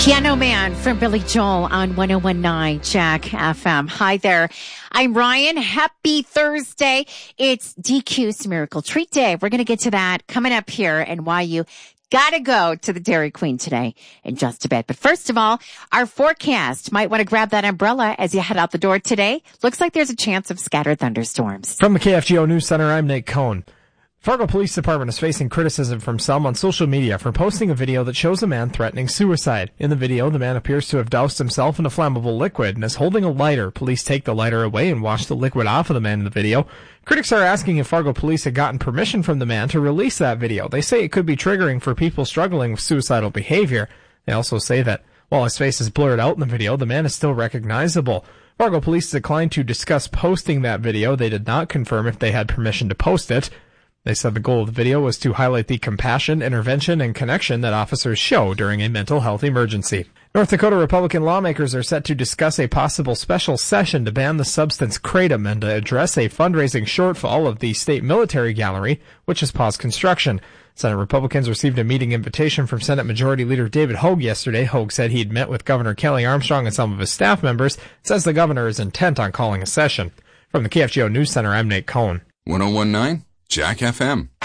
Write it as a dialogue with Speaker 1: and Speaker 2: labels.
Speaker 1: Piano Man from Billy Joel on 101.9 Jack FM. Hi there. I'm Ryan. Happy Thursday. It's DQ's Miracle Treat Day. We're going to get to that coming up here and why you gotta go to the Dairy Queen today in just a bit. But first of all, our forecast. Might want to grab that umbrella as you head out the door today. Looks like there's a chance of scattered thunderstorms.
Speaker 2: From the KFGO News Center, I'm Nate Cohn. Fargo Police Department is facing criticism from some on social media for posting a video that shows a man threatening suicide. In the video, the man appears to have doused himself in a flammable liquid and is holding a lighter. Police take the lighter away and wash the liquid off of the man in the video. Critics are asking if Fargo Police had gotten permission from the man to release that video. They say it could be triggering for people struggling with suicidal behavior. They also say that while his face is blurred out in the video, the man is still recognizable. Fargo Police declined to discuss posting that video. They did not confirm if they had permission to post it. They said the goal of the video was to highlight the compassion, intervention, and connection that officers show during a mental health emergency. North Dakota Republican lawmakers are set to discuss a possible special session to ban the substance kratom and to address a fundraising shortfall of the state military gallery, which has paused construction. Senate Republicans received a meeting invitation from Senate Majority Leader David Hogue yesterday. Hogue said he'd met with Governor Kelly Armstrong and some of his staff members, says the governor is intent on calling a session. From the KFGO News Center, I'm Nate Cohn.
Speaker 3: 101.9 Jack FM.